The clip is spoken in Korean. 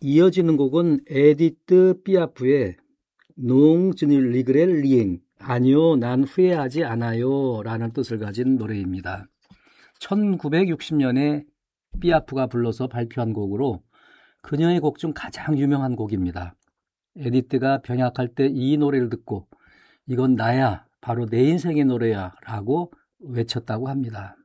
이어지는 곡은 에디트 피아프의 농 즈니 리그렐 리엥, 아니요 난 후회하지 않아요 라는 뜻을 가진 노래입니다. 1960년에 피아프가 불러서 발표한 곡으로 그녀의 곡 중 가장 유명한 곡입니다. 에디트가 병약할 때 이 노래를 듣고 이건 나야, 바로 내 인생의 노래야 라고 외쳤다고 합니다.